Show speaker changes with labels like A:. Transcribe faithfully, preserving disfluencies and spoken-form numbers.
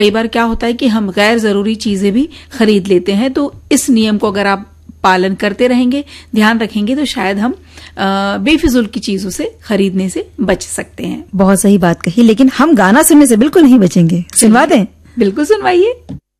A: कई बार क्या होता है कि हम गैर जरूरी चीजें भी खरीद लेते हैं, तो इस नियम को अगर आप पालन करते रहेंगे, ध्यान रखेंगे, तो शायद हम बेफिजूल की चीजों से खरीदने से बच सकते हैं।
B: बहुत सही बात कही, लेकिन हम गाना सुनने से बिल्कुल नहीं बचेंगे। सुनवा दें?
A: बिल्कुल सुनवाइए।